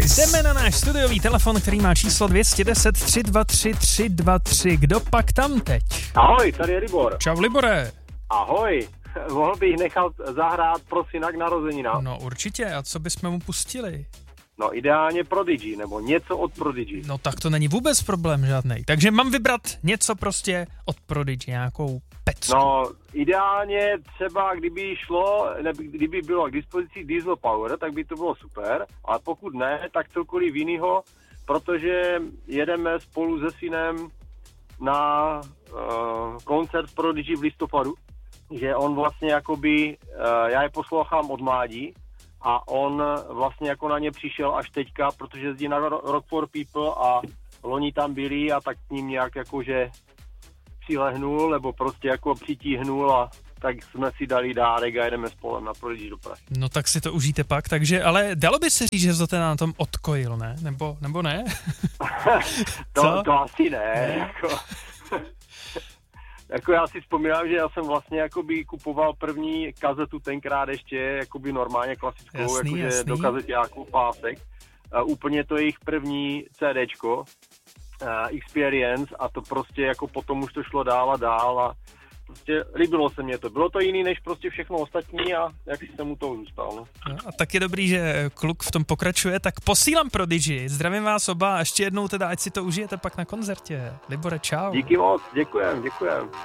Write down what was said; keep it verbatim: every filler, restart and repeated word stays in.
Jdeme na náš studiový telefon, který má číslo dvě jedna deset, tři dva tři, tři dva tři. Kdo pak tam teď? Ahoj, tady je Libor. Čau, Libore. Ahoj, mohl bych nechat zahrát pro syna k narozeninám? No určitě, a co bychom mu pustili? No ideálně Prodigy, nebo něco od Prodigy. No tak to není vůbec problém žádnej. Takže mám vybrat něco prostě od Prodigy, nějakou pecku. No ideálně třeba, kdyby šlo, nebo kdyby bylo k dispozici Diesel Power, tak by to bylo super, ale pokud ne, tak cokoliv jinýho, protože jedeme spolu se synem na uh, koncert Prodigy v listopadu, že on vlastně jakoby, uh, já je poslouchám od mládí, a on vlastně jako na ně přišel až teďka, protože jezdí na Rock for People a loni tam byli a tak k ním nějak jakože přilehnul nebo prostě jako přitíhnul a tak jsme si dali dárek a jedeme spolem na Prodigy do Prahy. No tak si to užijte pak, takže, ale dalo by se říct, že jsi to na tom odkojil, ne? Nebo, nebo ne? to, to asi ne, jako... Jako já si vzpomínám, že já jsem vlastně jakoby kupoval první kazetu tenkrát ještě jakoby normálně klasickou, jasný, jakože jasný. Do kazeťáku pásek. Uh, úplně to jejich první CDčko, uh, Experience, a to prostě jako potom už to šlo dál a dál a prostě líbilo se mě to. Bylo to jiný než prostě všechno ostatní a jak jsem mu to zůstal. No. No, a tak je dobrý, že kluk v tom pokračuje, tak posílám Prodigy. Zdravím vás oba a ještě jednou teda, ať si to užijete pak na koncertě. Libore, čau. Díky moc, děkujem, děkujem.